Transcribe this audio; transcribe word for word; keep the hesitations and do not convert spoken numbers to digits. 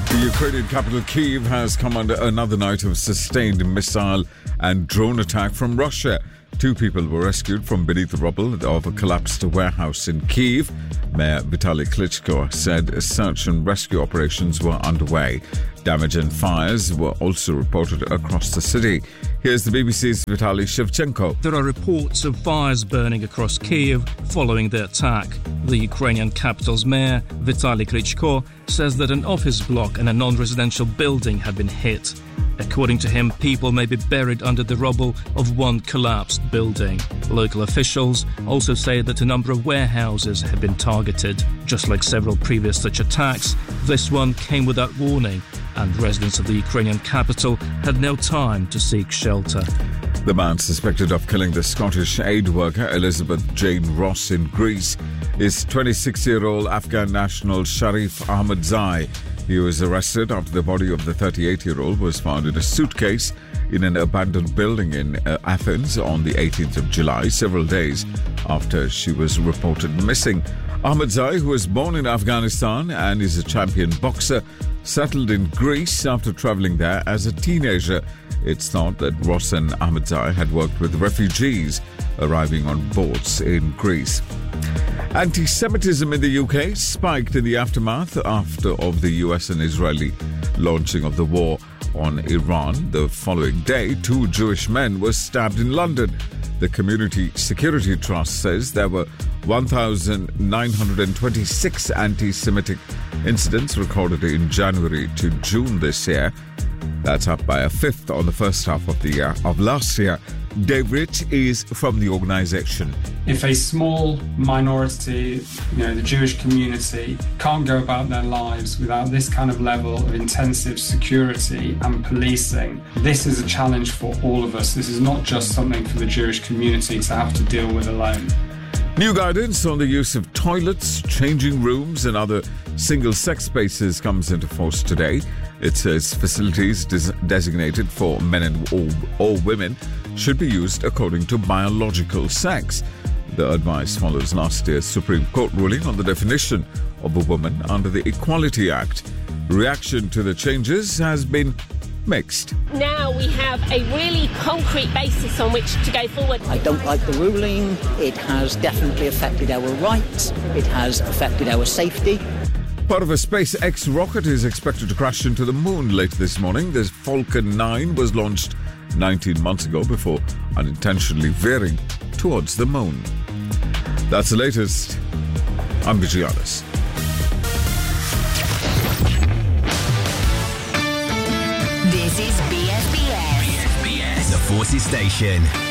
The Ukrainian capital Kyiv has come under another night of sustained missile and drone attack from Russia. Two people were rescued from beneath the rubble of a collapsed warehouse in Kyiv. Mayor Vitaly Klitschko said search and rescue operations were underway. Damage and fires were also reported across the city. Here's the B B C's Vitaly Shevchenko. There are reports of fires burning across Kyiv following the attack. The Ukrainian capital's mayor, Vitaly Klitschko, says that an office block and a non-residential building have been hit. According to him, people may be buried under the rubble of one collapsed building. Local officials also say that a number of warehouses have been targeted. Just like several previous such attacks, this one came without warning, and residents of the Ukrainian capital had no time to seek shelter. The man suspected of killing the Scottish aid worker Elizabeth Jane Ross in Greece is twenty-six-year-old Afghan national Sharif Ahmadzai. He was arrested after the body of the thirty-eight-year-old was found in a suitcase in an abandoned building in uh, Athens on the eighteenth of July, several days after she was reported missing. Ahmadzai, who was born in Afghanistan and is a champion boxer, settled in Greece after travelling there as a teenager. It's thought that Ross and Ahmadzai had worked with refugees arriving on boats in Greece. Anti-Semitism in the U K spiked in the aftermath after of the U S and Israeli launching of the war on Iran. The following day, two Jewish men were stabbed in London. The Community Security Trust says there were one thousand nine hundred twenty-six anti-Semitic incidents recorded in January to June this year. That's up by a fifth on the first half of the year of last year. Dave Rich is from the organisation. If a small minority, you know, the Jewish community, can't go about their lives without this kind of level of intensive security and policing, this is a challenge for all of us. This is not just something for the Jewish community to have to deal with alone. New guidance on the use of toilets, changing rooms and other single-sex spaces comes into force today. It says facilities des- designated for men and or, or women should be used according to biological sex. The advice follows last year's Supreme Court ruling on the definition of a woman under the Equality Act. Reaction to the changes has been mixed. Now we have a really concrete basis on which to go forward. I don't like the ruling. It has definitely affected our rights. It has affected our safety. Part of a SpaceX rocket is expected to crash into the moon later this morning. The Falcon nine was launched nineteen months ago before unintentionally veering towards the moon. That's the latest. I'm Vijayanis. This is B S B S. B S B S, the Forces Station.